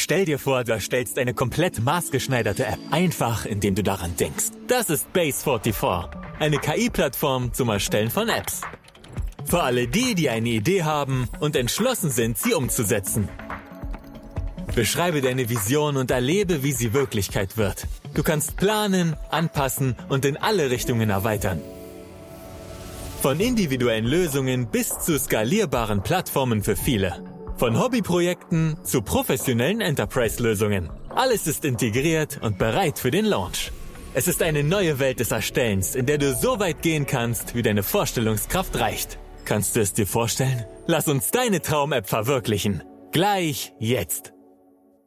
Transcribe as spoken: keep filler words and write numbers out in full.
Stell dir vor, du erstellst eine komplett maßgeschneiderte App, einfach indem du daran denkst. Das ist Base vierundvierzig, eine K I-Plattform zum Erstellen von Apps. Für alle die, die eine Idee haben und entschlossen sind, sie umzusetzen. Beschreibe deine Vision und erlebe, wie sie Wirklichkeit wird. Du kannst planen, anpassen und in alle Richtungen erweitern. Von individuellen Lösungen bis zu skalierbaren Plattformen für viele. Von Hobbyprojekten zu professionellen Enterprise-Lösungen. Alles ist integriert und bereit für den Launch. Es ist eine neue Welt des Erstellens, in der du so weit gehen kannst, wie deine Vorstellungskraft reicht. Kannst du es dir vorstellen? Lass uns deine Traum-App verwirklichen. Gleich jetzt.